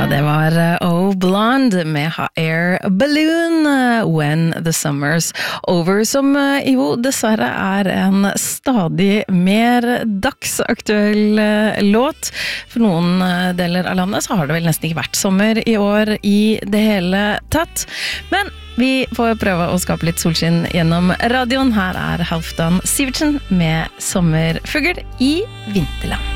det var Oh Blonde med Air Balloon, When the Summer's Over, som jo dessverre en stadig mer dagsaktuell låt. For noen deler av landet så har det vel nesten ikke vært sommer i år i det hele tatt. Men vi får prøve å skape litt solskinn gjennom radioen. Her Halvdan Sivertsen med Sommerfugl i Vinterland.